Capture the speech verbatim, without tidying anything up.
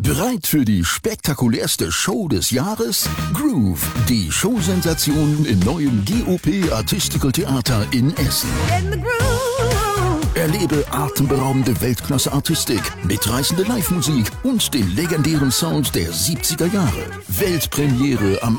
Bereit für die spektakulärste Show des Jahres? Groove, die Showsensation im neuen G O P Artistical Theater in Essen. In the groove. Erlebe atemberaubende Weltklasse-Artistik, mitreißende Live-Musik und den legendären Sound der siebziger Jahre. Weltpremiere am